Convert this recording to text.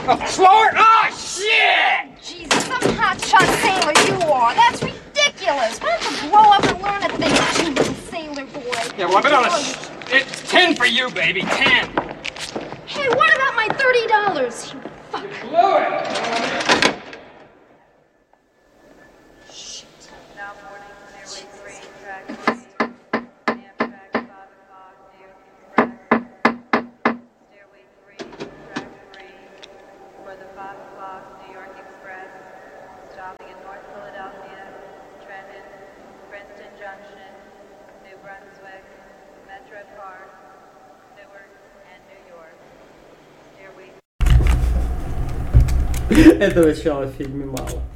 Slower? Oh, shit! Jesus, some hotshot sailor you are. That's ridiculous. Why don't you grow up and learn a thing or two, little sailor boy? Yeah, well, I've been on a... It's 10 for you, baby, 10. Hey, what about my $30? You fuck. You blew it. Now boarding Stairway 3, track 3, Amtrak 5 o'clock, New York Express. Stairway 3, track 3, for the 5 o'clock New York Express, stopping in North Philadelphia, Trenton, Princeton Junction, New Brunswick, Metro Park, Newark, and New York. Stairway. Этого начала в фильме мало.